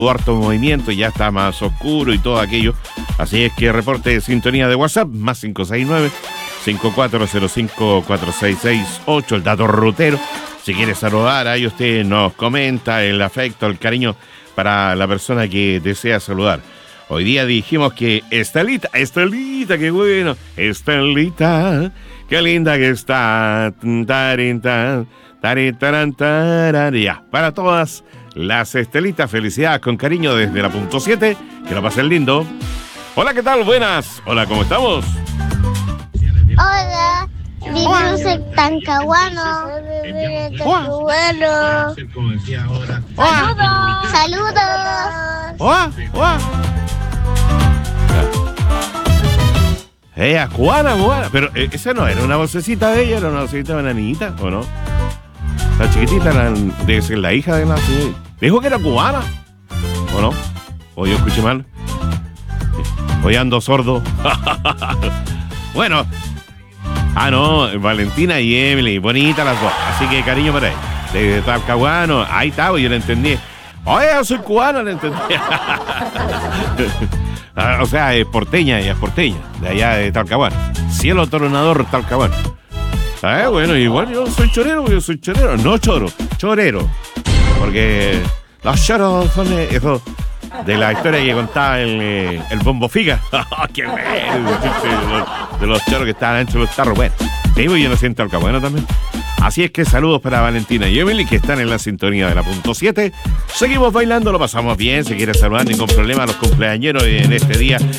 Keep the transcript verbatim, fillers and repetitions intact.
harto movimiento, ya está más oscuro y todo aquello. Así es que reporte de sintonía de WhatsApp, más cinco seis nueve, cinco cuatro cero cinco, cuatro seis seis ocho, el dato rutero. Si quiere saludar, ahí usted nos comenta el afecto, el cariño para la persona que desea saludar. Hoy día dijimos que Estelita, Estelita, qué bueno, Estelita, qué linda que está. Ya, para todas las Estelitas, felicidades con cariño desde la punto siete, que lo pasen lindo. Hola, ¿qué tal? Buenas. Hola, ¿cómo estamos? Hola, vivimos en Talcahuano. Bueno. Saludos. Saludos. Hola, hola. Ella, Juana, Juana. Pero eh, esa no era una vocecita de ella, era una vocecita de una niñita, ¿o no? La chiquitita la, debe ser la hija de la señora. Dijo que era cubana, ¿o no? ¿O yo escuché mal? Hoy ando sordo. Bueno. Ah, no, Valentina y Emily, bonitas las dos. Así que cariño para él. De Talcahuano, ahí está, yo lo entendí. Oye, yo soy cubano, lo entendí. O sea, es porteña, ella es porteña, de allá de Talcahuano. Cielo Tronador, Talcahuano. Ah, bueno, igual yo soy chorero, yo soy chorero. No choro, chorero. Porque los choros son eh, eso de la historia que contaba el, eh, el Bombo Figa. ¡Qué bueno! De los choros que estaban dentro de los tarros. Bueno, digo, yo no siento Talcahuano también. Así es que saludos para Valentina y Emily, que están en la sintonía de la punto siete. Seguimos bailando, lo pasamos bien. Si quieres saludar, ningún problema a los cumpleañeros en este día